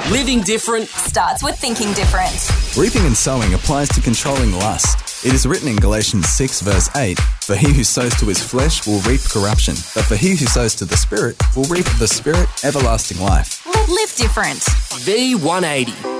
Living different starts with thinking different. Reaping and sowing applies to controlling lust. It is written in Galatians 6 verse 8, "For he who sows to his flesh will reap corruption, but for he who sows to the Spirit will reap the Spirit everlasting life." Live different. V180.